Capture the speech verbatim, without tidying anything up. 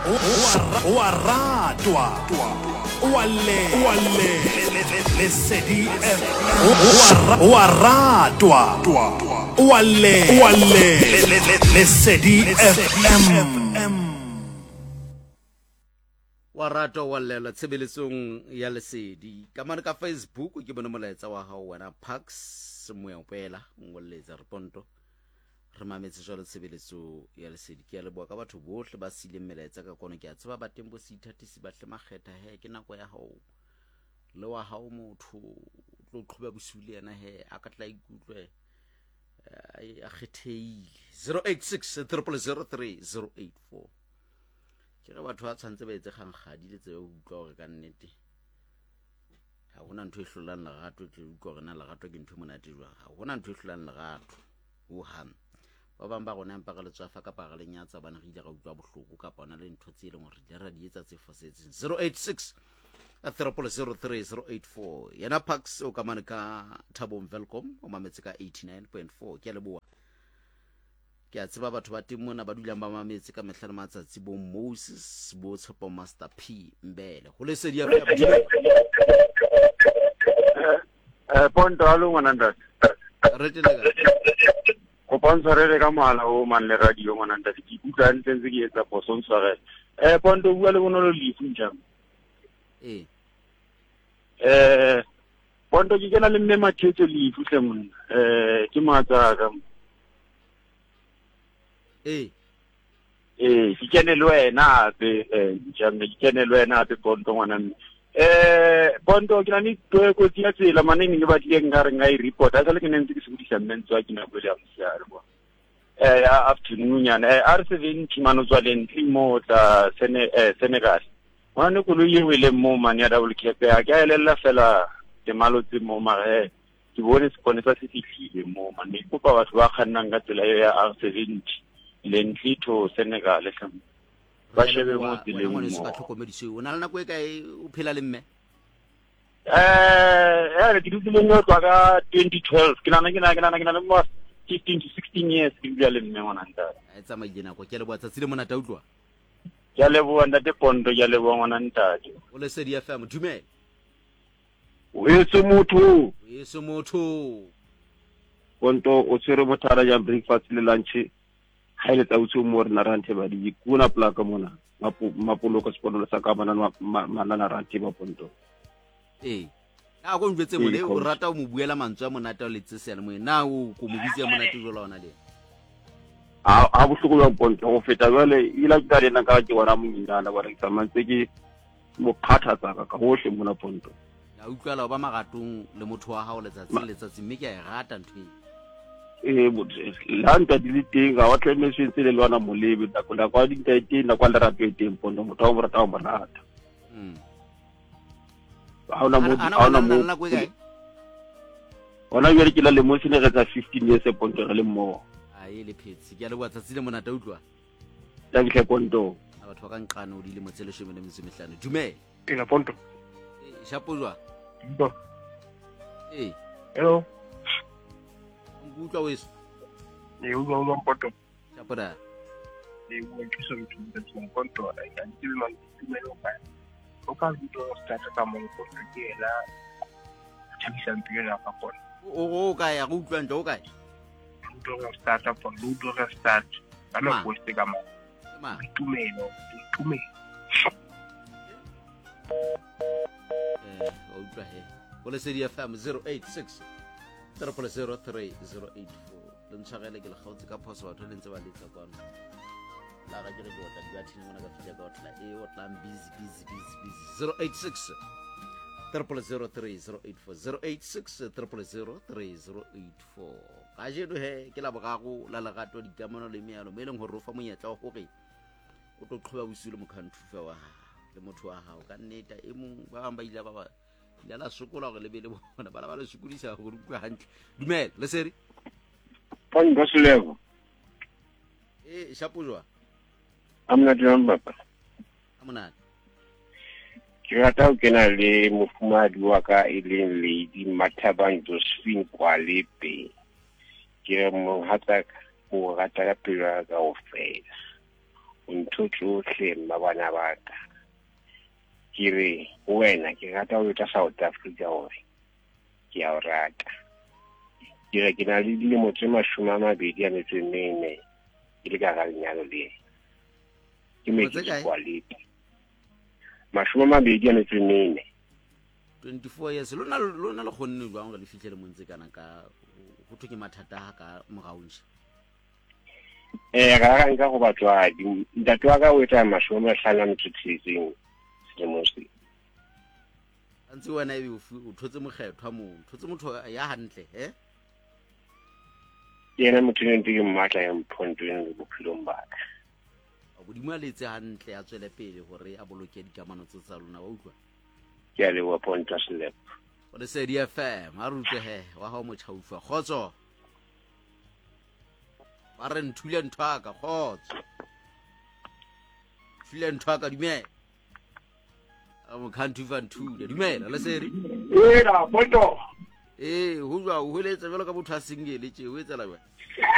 wa ratwa wa le wa le le sedi wa ratwa wa le wa le le sedi F M wa ratwa wa le la tshebeletsong ya lesedi ka mane ka Facebook ke bona molaetsa wa hao wena Pax Moyopela ngolletsa reponto re mametse jalo tshebeletso ya lesedi ke a leboa ka batho bohle ba sile melaetsa ka kono ke a tseba ba tembo se ithatisi ba hle makgetha he ke nako ya hao le wa hao motho tlo qhoba bosule yana he a ka tla ikutlwe a kgetheile zero eight six zero zero zero three zero eight four ke re batho ba tshantse ba etse gang gadi le tseo utlwa gore ka nnete ha hona ntwe hlolang lerato ke utlwa gore na lerato ke ntwe monate jwa ha hona ntwe hlolang lerato o ham ba bang ba gona empa ka letswafa ka pa ga lenyatsa bana re ile ga utlwa bohloko ka bona le ntho tse leng gore di ra di etsa tse fosetseng zero eight six zero zero zero three zero eight four yana Pax o ka mane ka Thabo Welcome o mametse ka eighty-nine point four ke a leboa ke a tseba batho ba teng mona ba dulang ba mametse ka mehla le matsatsi bo Moses bo Tshepo Master P Mbele go lesedi ya eh ponto alo ngwananda re tele go pontsarele ka mohala o man le radio ngwananda ke ikutlwa ntse ntse ke etsa posonsare eh ponto bua le bonolo lifu njang eh eh ponto ke kena le mme mathetso lifu hle monna eh ke matsaka eh eh ke kene le wena be eh njang ke kene le wena be ponto ngwanana eh ponto ke na ni twe ko tia tsela maneng ne ba di ngare ngai report a le ke neng ke se budisa mentso ke na go ya msiare bo eh afternoon yana eh R seventy mano tswaleng mo tla sene eh Senegal wana go lo yewele mo mane ya double cap ya ke elela fela ke malotse mo mare ke bone se kone sa se fitlhile mo mane go pa batho ba kgannang ka tsela ya R seventy le ntlitho Senegal le hlamo ba shebe mo dileng mo se ka tlhokomediso o na le nako e kae o phela le mme eh ya re ditse le nyo twa ka twenty twelve ke nana ke nana ke nana ke nana mo fifteen to sixteen years ke bua le mme ngwana nta a etsa maigena go ke le botsa tsile mona ta utlwa ke le bua ntate pondo ke le bua ngwana nta o le sedi F M dumela o etso motho o etso motho ponto o tsere mothara ya breakfast le lunch ha ile tsa utse mo rena rante ba di kuna plaka mona mapo mapolo ka sepolo sa ka bana manana rante ba ponto eh a go ntwetse mo le o rata o mo buela mantswe a monate o letse sele mo na o ko mo bitse monate jo la ona le a a bohloko ba ponto go feta jale ila ka le nna ka ke bona monyana ba re tsamantse ke mo phatha tsaka ka hohle mona ponto ya utlwala ba magatong le motho wa hao letsatsi le letsatsi mme ke a e rata ntwe eh la nta di le teng ga wa tlemetse tse le lwana molebe ta kwa kwa di ta teng na kwa le rato e teng ponto motho wa mo rata o mo rata mm ha ona mo ha ona mo nna go kae ona yere ke la le mo sene re tsa fifteen years ponto re le mo a ile phetsi ke a le botsa tsile mona ta utlwa ta ke ponto a batho ba ka nqana o dile motsele shome le metse mehlano dumela ena ponto eh shapojwa bo eh hello utlwa weso e o go mpoto shapoda e go ke so mtu mtu mpoto ai anti man tumelo ba o ka ndo start ka mo ko ke la thabisa mpile la pa pona o o ka ya go utlwa ntlo o ka ndo start up on ndo start ana go ste ka mo ma tumelo tumelo eh o utlwa he go le sedi F M zero eight six zero zero three zero eight four le ntshagele ke le gautse ka phoso batho le ntse ba letsa kwano la ga ke re ke otla di bathini mona ka fitla ka otla e otla busy busy busy busy zero eight six zero zero three zero eight four zero eight six zero zero three zero eight four ga jeno he ke la bogago la lagato di kamano le mealo me leng hore o fa monyetla o gore o tlo qhoba bosule mo country wa le motho wa hao ka nneta e mong ba bang ba ile ba ba la la sokola go le bele bona ba la ba le sokodisa go rutwa hantle dumela le seri pon go selego eh shapojwa amna diramba pa amona ke rata o kena le mofumadi wa ka e leng Lady Mathabang Josephine Kwalepe ke mo hata go rata ka pelo ka ofela ntho tsohle mma bana ba ka ke re wena ke rata ho tla South Africa hore ke a o rata ke re ke na le dilemo tse mashome a mabedi a metso e mene ke le ka ga lenyalo le ke me ke quality mashome a mabedi a metso e mene twenty-four years lona lona le khonne jwang ga le fitlhele montse kana ka go thwe ke mathata ha ka mogauntshe eh ga ga nka go batswadi ntate wa ka o etsa mashome a hlano a metso tsitseng selemo se antse wena e o thotse mogethwa mo thotse motho ya hantle he yena motho ne ntse ke mmatla ya mphontweng le bophelong ba ka a bodimo a letse hantle a tswele pele gore a boloke dikamano tse tsa lona wa utlwa ke a le wa ponta selep o le Sedi F M a rutse he wa ha mo tshaufa khotso ba re nthule nthwaka khotso thule nthwaka dumela a mo khantu fa nthule dumela le Sedi eh la poto eh ho jwa ho heletsa jalo ka motho a singele tje o etsa la wena